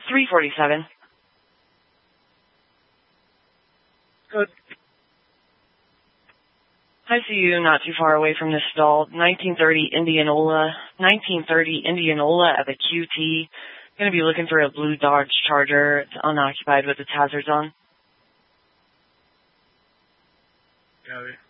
347. Good. I see you not too far away from this stall. 1930 Indianola. 1930 Indianola at the QT. Going to be looking for a blue Dodge Charger. It's unoccupied with its hazards on. Got it.